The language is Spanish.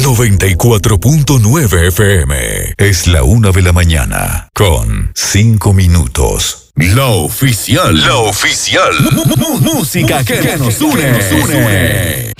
94.9 FM. Es la 1 de la mañana con 5 minutos. La oficial. Música que nos une.